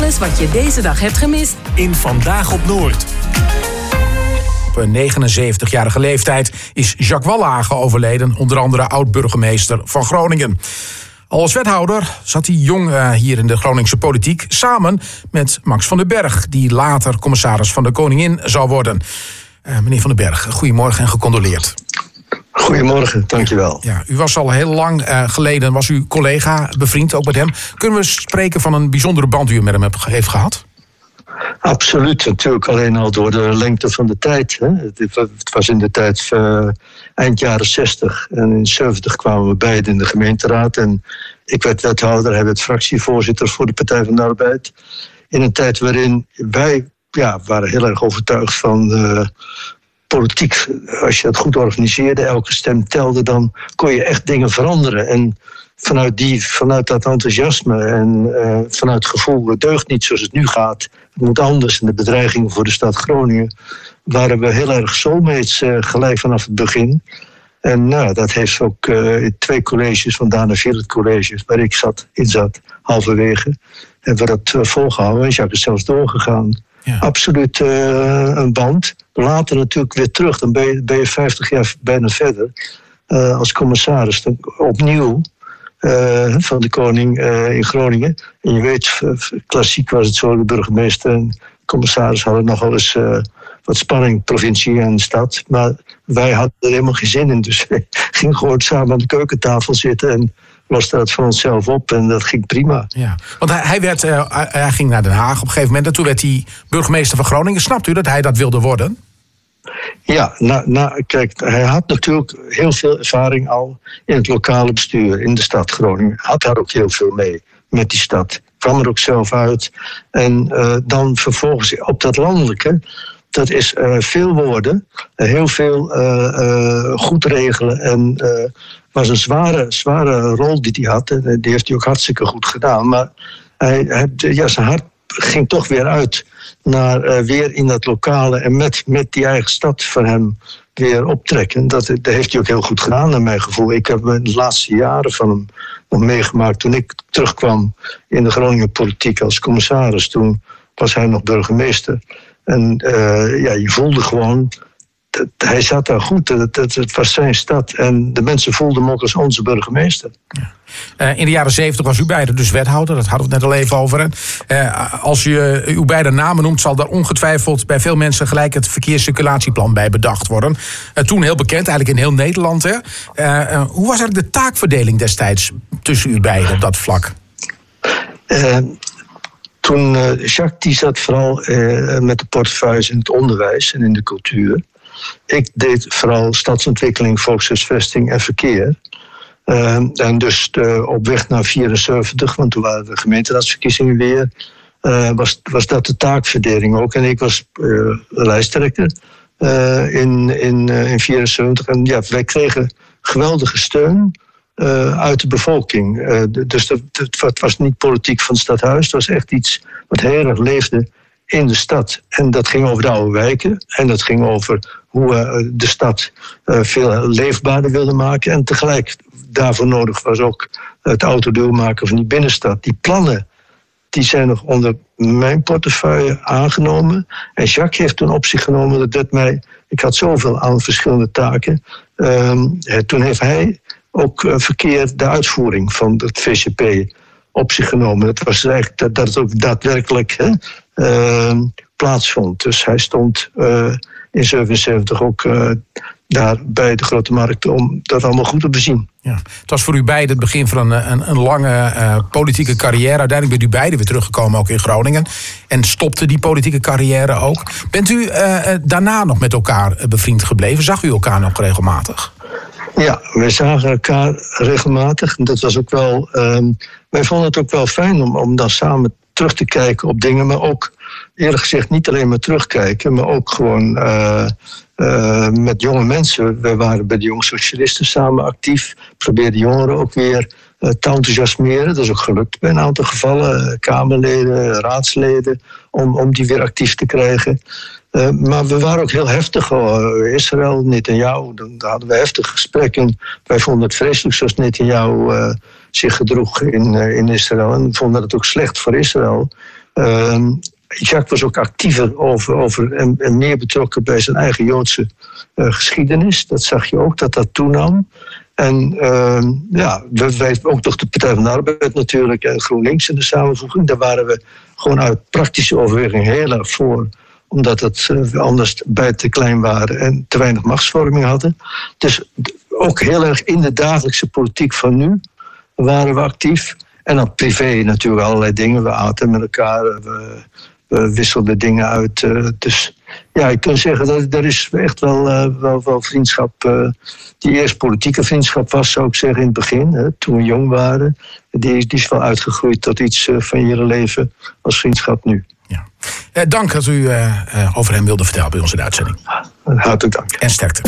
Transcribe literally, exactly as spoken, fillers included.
Alles wat je deze dag hebt gemist in Vandaag op Noord. Op een negenenzeventigjarige leeftijd is Jacques Wallage overleden, onder andere oud-burgemeester van Groningen. Als wethouder zat hij jong uh, hier in de Groningse politiek, samen met Max van den Berg, die later commissaris van de Koningin zou worden. Uh, meneer van den Berg, goedemorgen en gecondoleerd. Goedemorgen, dankjewel. Ja, u was al heel lang uh, geleden, was u collega, bevriend ook met hem. Kunnen we spreken van een bijzondere band die u met hem heeft gehad? Absoluut, natuurlijk alleen al door de lengte van de tijd. Hè. Het was in de tijd uh, eind jaren zestig en in zeventig kwamen we beiden in de gemeenteraad. En ik werd wethouder, hij werd fractievoorzitter voor de Partij van de Arbeid. In een tijd waarin wij ja, waren heel erg overtuigd van uh, politiek. Als je het goed organiseerde, elke stem telde, dan kon je echt dingen veranderen. En vanuit, die, vanuit dat enthousiasme en uh, vanuit het gevoel, het deugt niet zoals het nu gaat, het moet anders, en de bedreigingen voor de stad Groningen, waren we heel erg soulmates uh, gelijk vanaf het begin. En nou, dat heeft ook uh, in twee colleges, van daarna vier het colleges waar ik zat, in zat, halverwege, hebben we dat uh, volgehouden en Jacques is zelfs doorgegaan. Ja. Absoluut uh, een band. Later natuurlijk weer terug, dan ben je, ben je vijftig jaar bijna verder, uh, als commissaris, dan opnieuw Uh, van de koning uh, in Groningen. En je weet, uh, klassiek was het zo, de burgemeester en de commissaris hadden nogal eens uh, wat spanning, provincie en stad. Maar wij hadden er helemaal geen zin in. Dus we gingen gewoon samen aan de keukentafel zitten en losten dat voor onszelf op. En dat ging prima. Ja, want hij, hij, werd, uh, hij ging naar Den Haag op een gegeven moment en toen werd hij burgemeester van Groningen. Snapt u dat hij dat wilde worden? Ja, nou, nou, kijk, hij had natuurlijk heel veel ervaring al in het lokale bestuur in de stad Groningen. Hij had daar ook heel veel mee met die stad. Kwam er ook zelf uit. En uh, dan vervolgens op dat landelijke, dat is uh, veel woorden, uh, heel veel uh, uh, goed regelen. En uh, was een zware, zware rol die hij had. En die heeft hij ook hartstikke goed gedaan. Maar hij, hij, ja, zijn hart ging toch weer uit naar uh, weer in dat lokale en met, met die eigen stad van hem weer optrekken. Dat, dat heeft hij ook heel goed gedaan, naar mijn gevoel. Ik heb de laatste jaren van hem nog meegemaakt. Toen ik terugkwam in de Groningen politiek als commissaris, toen was hij nog burgemeester. En uh, ja, je voelde gewoon, dat, hij zat daar goed. Het, het, het was zijn stad en de mensen voelden hem ook als onze burgemeester. Ja. Uh, in de jaren zeventig was u beiden dus wethouder, dat hadden we het net al even over. Uh, als u uh, uw beide namen noemt, zal daar ongetwijfeld bij veel mensen gelijk het verkeerscirculatieplan bij bedacht worden. Uh, toen heel bekend, eigenlijk in heel Nederland. Hè? Uh, uh, hoe was eigenlijk de taakverdeling destijds tussen u beiden op dat vlak? Uh, toen uh, Jacques die zat vooral uh, met de portefeuilles in het onderwijs en in de cultuur. Ik deed vooral stadsontwikkeling, volkshuisvesting en verkeer. Uh, en dus de, op weg naar vierenzeventig, want toen waren de gemeenteraadsverkiezingen weer, uh, was, was dat de taakverdeling ook. En ik was uh, lijsttrekker uh, in, in, uh, in vierenzeventig. En ja, wij kregen geweldige steun uh, uit de bevolking. Uh, dus dat, dat, het was niet politiek van het stadhuis, het was echt iets wat heel erg leefde in de stad. En dat ging over de oude wijken. En dat ging over hoe we de stad uh, veel leefbaarder wilden maken. En tegelijk daarvoor nodig was ook het autoduur maken van die binnenstad. Die plannen die zijn nog onder mijn portefeuille aangenomen. En Jacques heeft toen op zich genomen dat dat mij... Ik had zoveel aan verschillende taken. Um, toen heeft hij ook uh, verkeer de uitvoering van het V C P op zich genomen. Dat was eigenlijk dat, dat het ook daadwerkelijk hè, uh, plaatsvond. Dus hij stond uh, in zevenenzeventig ook uh, daar bij de Grote Markt om dat allemaal goed te bezien. Ja. Het was voor u beiden het begin van een, een, een lange uh, politieke carrière. Uiteindelijk bent u beiden weer teruggekomen ook in Groningen. En stopte die politieke carrière ook. Bent u uh, daarna nog met elkaar bevriend gebleven? Zag u elkaar nog regelmatig? Ja, wij zagen elkaar regelmatig. En dat was ook wel. Um, wij vonden het ook wel fijn om, om dan samen terug te kijken op dingen. Maar ook, eerlijk gezegd, niet alleen maar terugkijken. Maar ook gewoon uh, uh, met jonge mensen. Wij waren bij de Jonge Socialisten samen actief. Probeerden jongeren ook weer uh, te enthousiasmeren. Dat is ook gelukt bij een aantal gevallen. Uh, Kamerleden, raadsleden. Om, om die weer actief te krijgen. Uh, maar we waren ook heel heftig. Uh, Israël, Netanyahu, dan hadden we heftige gesprekken. Wij vonden het vreselijk zoals Netanyahu uh, zich gedroeg in, uh, in Israël. En vonden het ook slecht voor Israël. Uh, Jacques was ook actiever over, over en, en meer betrokken bij zijn eigen Joodse uh, geschiedenis. Dat zag je ook, dat dat toenam. En uh, ja, wij ook toch de Partij van de Arbeid natuurlijk en GroenLinks in de samenvoeging. Daar waren we gewoon uit praktische overweging heel erg voor. Omdat het uh, anders bij te klein waren en te weinig machtsvorming hadden. Dus ook heel erg in de dagelijkse politiek van nu waren we actief. En dan privé natuurlijk allerlei dingen. We aten met elkaar, we, we wisselden dingen uit. Uh, dus ja, ik kan zeggen dat er is echt wel, uh, wel, wel vriendschap. Uh, die eerst politieke vriendschap was, zou ik zeggen, in het begin. Hè, toen we jong waren. Die, die is wel uitgegroeid tot iets uh, van je leven als vriendschap nu. Ja. Eh, dank dat u uh, uh, over hem wilde vertellen bij onze uitzending. Hartelijk dank. En sterkte.